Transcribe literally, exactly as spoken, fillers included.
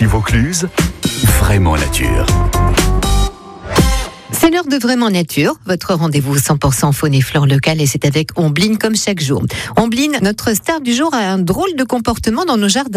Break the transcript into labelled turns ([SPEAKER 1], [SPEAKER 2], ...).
[SPEAKER 1] Ici Vaucluse, vraiment nature.
[SPEAKER 2] C'est l'heure de Vraiment Nature, votre rendez-vous cent pour cent faune et flore locale, et c'est avec Ombline comme chaque jour. Ombline, notre star du jour, a un drôle de comportement dans nos jardins.